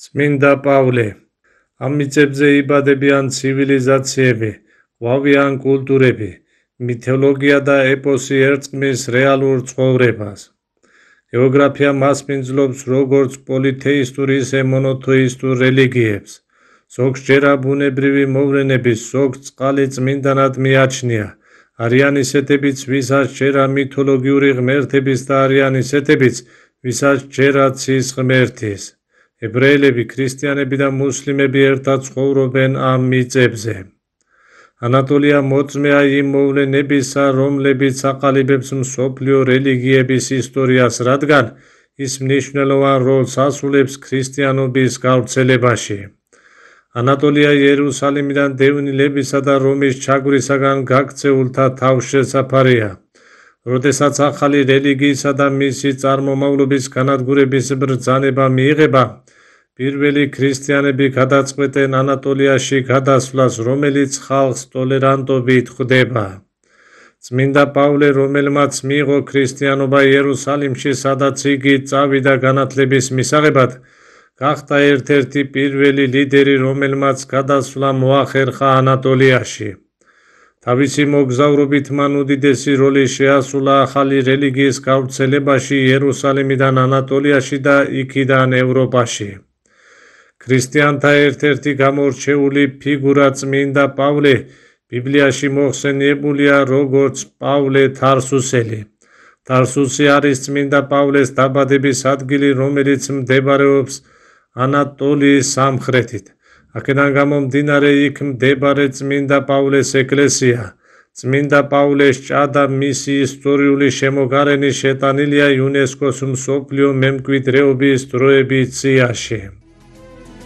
წმინდა პავლე. ამ მიწებზე იბადებიან ცივილიზაციები, ყვავიან კულტურები, მითოლოგია და ეპოსი ერწყმის რეალურ ცხოვრებას. გეოგრაფია მასპინძლობს როგორც პოლითეისტურ, ისე მონოთეისტურ რელიგიებს. ზოგს ჯერა ბუნებრივი მოვლენების, ზოგს წყალი წმინდანად მიაჩნია. არიან ისეთებიც, ვისაც ჯერა მითოლოგიური ღმერთების და არიან ისეთებიც, ვისაც ჯერა ცის ღმერთის. ებრაელები, ქრისტიანები და მუსლიმები ერთად ცხოვრობენ ამ მიწებზე. ანატოლია მოწმეა იმ მოვლენებისა, რომლებიც აყალიბებს მსოფლიო რელიგიების ისტორიას, რადგან ის მნიშვნელოვან როლს ასრულებს ქრისტიანობის გავრცელებაში. ანატოლია იერუსალიმიდან დევნილებისა და რომის ჩაგვრისაგან გაქცეულთა თავშესაფარია. როდესაც ახალი რელიგიისა და მისი წარმომავლობის განადგურების ბრძანება მიიღება, პირველი ქრისტიანები გადაწყვეტენ ანატოლიაში გადასვლას, რომელიც ხალხს ტოლერანტობით ხვდება. წმინდა პავლე, რომელმაც მიიღო ქრისტიანობა იერუსალიმში, სადაც იგი წავიდა განათლების მისაღებად, გახდა ერთ-ერთი პირველი ლიდერი, რომელმაც გადასვლა მოახერხა ანატოლიაში. თავისი მოგზაურობით მან უდიდესი როლი შეასრულა ახალი რელიგიის გავრცელებაში იერუსალიმიდან ანატოლიაში და იქიდან ევროპაში. ქრისტიანთა ერთ-ერთი გამორჩეული ფიგურა წმინდა პავლე ბიბლიაში მოხსენიებულია როგორც პავლე თარსუსელი. თარსუსი არის წმინდა პავლეს დაბადების ადგილი, რომელიც მდებარეობს ანატოლიის სამხრეთით. აქედან გამომდინარე, იქ მდებარე წმინდა პავლეს ეკლესია. წმინდა პავლეს ჭა და მისი ისტორიული შემოგარენი შეტანილია იუნესკოს მსოფლიო მემკვიდრეობის დროების სიაში.